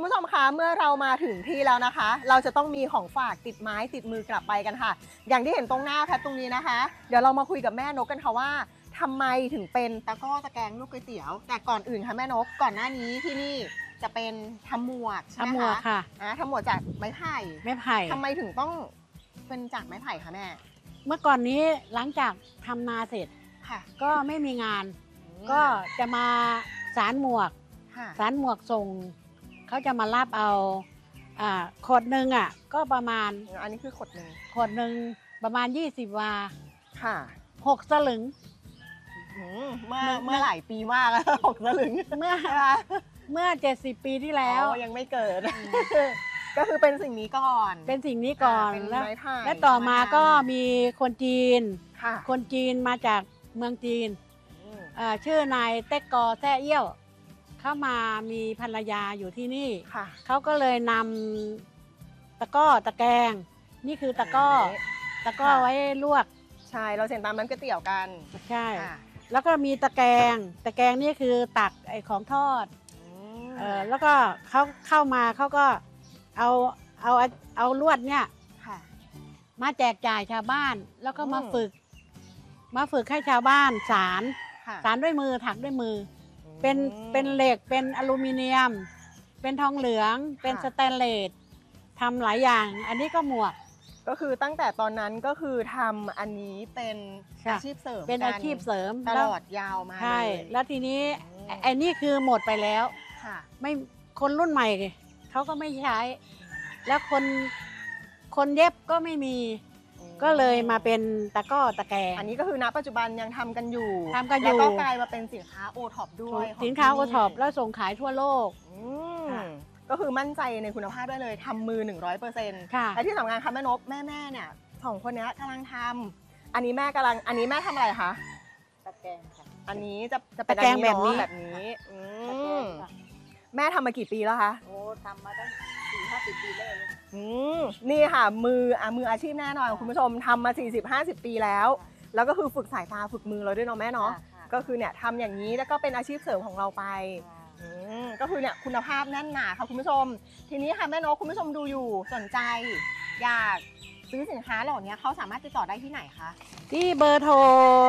คุณผู้ชมคะเมื่อเรามาถึงที่แล้วนะคะ เราจะต้องมีของฝากติดไม้ติดมือกลับไปกันค่ะอย่างที่เห็นตรงหน้าแพทตรงนี้นะคะเดี๋ยวเรามาคุยกับแม่นกกันค่ะว่าทำไมถึงเป็นตะกร้อตะแกรงลูกก๋วยเตี๋ยวแต่ก่อนอื่นค่ะแม่นกก่อนหน้านี้ที่นี่จะเป็นทำหมวกใช่ไหมคะทำหมวกค่ะทำหมวกจากไม้ไผ่ไม้ไผ่ทำไมถึงต้องเป็นจากไม้ไผ่คะแม่เมื่อก่อนนี้หลังจากทำนาเสร็จค่ะก็ไม่มีงาน ก็จะมาสารหมวกค่ะสารหมวกส่งเขาจะมารับเอาขวดหนึ่งก็ประมาณอันนี้คือขดหนึ่งขวดหนึ่งประมาณ20 วาค่ะ 6 สลึงเมื่อหลายปีมากแล้ว6 สลึงเมื่อนะคะเมื่อ70 ปีที่แล้วยังไม่เกิด ก็คือเป็นสิ่งนี้ก่อนเป็นสิ่งนี้ก่อนเป็นแล้วไม้ไผ่และต่อมาก็มีคนจีนค่ะคนจีนมาจากเมืองจีนอืมชื่อนายเต็กกอแซ่เอี้ยวเข้ามามีภรรยาอยู่ที่นี่ค่ะเขาก็เลยนำตะกร้อตะแกรงนี่คือตะกร้ออันนี้ตะกร้อค่ะไว้ลวกใช่เราเห็นตามนั้นก๋วยเตี๋ยวกันใช่ค่ะแล้วก็มีตะแกรงนี่คือตักไอ้ของทอดอืมแล้วก็เขาเข้ามาเขาก็เอาลวดเนี่ยค่ะมาแจกจ่ายชาวบ้าน แล้วก็อืมมาฝึกให้ชาวบ้านสารค่ะสารด้วยมือถักด้วยมือ เป็นเหล็กเป็นอลูมิเนียม เป็นทองเหลือง เป็นสแตนเลสทำหลายอย่าง อันนี้ก็หมวกก็คือตั้งแต่ตอนนั้นก็คือทำอันนี้เป็นค่ะอาชีพเสริมเป็นอาชีพเสริมตแวลอดยาวมาใช่เลยแล้วทีนี้อืมไอ้นี่คือหมดไปแล้วค่ะไม่คนรุ่นใหม่เขาก็ไม่ใช้ แล้วคนเย็บก็ไม่มี ก็เลยมาเป็นตะกร้อตะแกรงอันนี้ก็คือณปัจจุบันยังทำกันอยู่ทำกันอยู่แล้วก็กลายมาเป็นสินค้าโอท็อปด้วยของสินค้าที่โอท็อปแล้วส่งขายทั่วโลกอืมค่ะก็คือมั่นใจในคุณภาพได้เลยทำมือ 100% ค่ะและที่สำคัญค่ะแม่นกแม่เนี่ย2 คนเนี้ยกำลังทำอันนี้แม่ทำอะไรคะตะแกรงค่ะอันนี้จะเป็นตะแกรงแบบนี้เาะแบบนี้อืตะแกรมงค่ะแม่ทำมากี่ปีแล้วคะโอ้ทำมาตั้ง40-50 ปีแล้วอืมนี่ค่ะมืออาชีพแน่นอนคุณผู้ชมทำมา 40-50 ปีแล้ว แล้วก็คือฝึกสายตาฝึกมือเราด้วยเนาะแม่เนาะก็คือเนี่ยทำอย่างนี้แล้วก็เป็นอาชีพเสริมของเราไปก็คือเนี่ยคุณภาพแน่นหนาค่ะคุณผู้ชม ทีนี้ค่ะแม่นกคุณผู้ชมดูอยู่สนใจ อยากซื้อสินค้าเหล่านี้เขาสามารถติดต่อได้ที่ไหนคะที่เบอร์โทร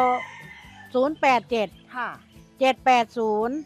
087 ค่ะ 780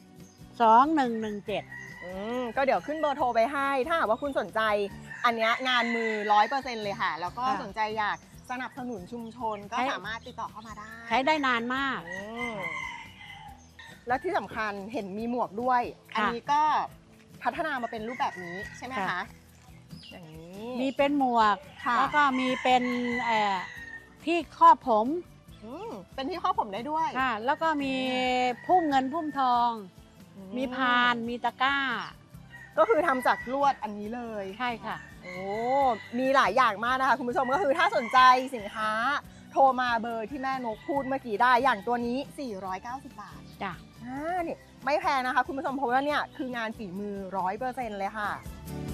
2117 ก็เดี๋ยวขึ้นเบอร์โทรไปให้ถ้าหากว่าคุณสนใจอันเนี้ยงานมือ 100% เลยค่ะ แล้วก็ค่ะสนใจอยากสนับสนุนชุมชนก็ใช้สามารถติดต่อเข้ามาได้ใช้ได้นานมากอืมและที่สำคัญเห็นมีหมวกด้วยค่ะอันนี้ก็พัฒนามาเป็นรูปแบบนี้ใช่ไหมคะค่ะอย่างนี้มีเป็นหมวกค่ะแล้วก็มีเป็นที่ครอบผมเป็นที่ครอบผมได้ด้วยค่ะ แล้วก็มีพุ่มเงินพุ่มทอง มีพานมีตะกร้าก็คือทำจากลวดอันนี้เลยใช่ค่ะโอ้มีหลายอย่างมากนะคะคุณผู้ชมก็คือถ้าสนใจสินค้าโทรมาเบอร์ที่แม่นกพูดเมื่อกี้ได้อย่างตัวนี้ 490 บาทจ้ะนี่ไม่แพงนะคะคุณผู้ชมเพราะว่าเนี่ยคืองานฝีมือ 100% เลยค่ะ